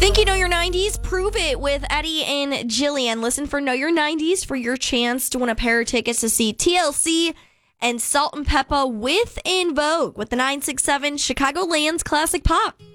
Think you know your 90s? Prove it with Eddie and Jillian. Listen for Know Your 90s for your chance to win a pair of tickets to see TLC and Salt and Peppa with En Vogue with the 967 Chicagoland's Classic Pop.